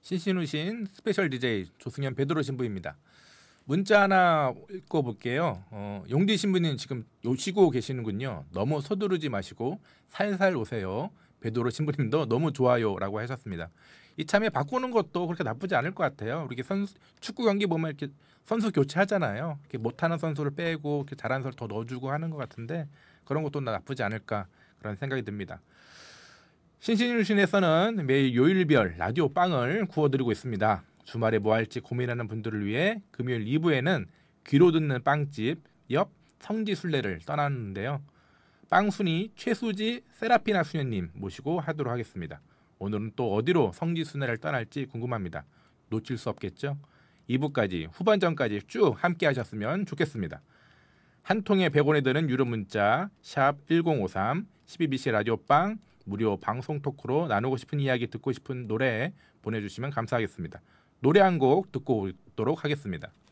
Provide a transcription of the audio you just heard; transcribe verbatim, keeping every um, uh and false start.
신신우신 스페셜 디제이 조승현 베드로 신부입니다. 문자 하나 읽어볼게요. 어, 용디 신부님 지금 요시고 계시는군요. 너무 서두르지 마시고 살살 오세요. 베드로 신부님도 너무 좋아요라고 하셨습니다. 이참에 바꾸는 것도 그렇게 나쁘지 않을 것 같아요. 우리 선수, 축구 경기 보면 이렇게 선수 교체하잖아요. 이렇게 못하는 선수를 빼고 이렇게 잘하는 선수를 더 넣어주고 하는 것 같은데 그런 것도 나쁘지 않을까 그런 생각이 듭니다. 신신유신에서는 매일 요일별 라디오 빵을 구워드리고 있습니다. 주말에 뭐 할지 고민하는 분들을 위해 금요일 이 부에는 귀로 듣는 빵집 옆 성지순례를 떠나는데요. 빵순이 최수지 세라피나 수녀님 모시고 하도록 하겠습니다. 오늘은 또 어디로 성지순례를 떠날지 궁금합니다. 놓칠 수 없겠죠? 이 부까지 후반전까지 쭉 함께 하셨으면 좋겠습니다. 한 통에 백 원에 드는 유료 문자 샵 일공오삼 십이비씨 라디오빵 무료 방송 토크로 나누고 싶은 이야기 듣고 싶은 노래 보내주시면 감사하겠습니다. 노래 한 곡 듣고 오도록 하겠습니다.